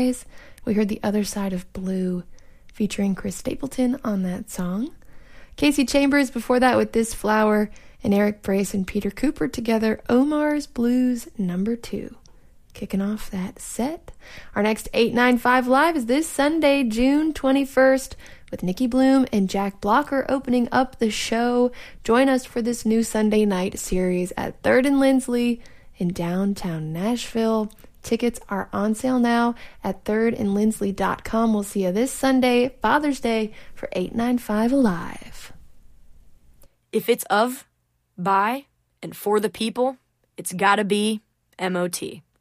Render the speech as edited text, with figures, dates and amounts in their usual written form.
Skies. We heard The Other Side of Blue featuring Chris Stapleton on that song. Casey Chambers before that with This Flower, and Eric Brace and Peter Cooper together, Omar's Blues No. 2. Kicking off that set. Our next 895 Live is this Sunday, June 21st, with Nikki Bloom and Jack Blocker opening up the show. Join us for this new Sunday night series at 3rd and Lindsley in downtown Nashville. Tickets are on sale now at thirdandlindsley.com. We'll see you this Sunday, Father's Day, for 895 Alive. If it's of, by, and for the people, it's gotta be MOT.